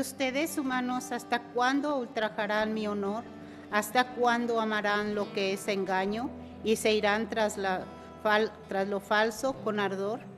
ustedes, humanos, ¿hasta cuándo ultrajarán mi honor? ¿Hasta cuándo amarán lo que es engaño y se irán tras lo falso con ardor?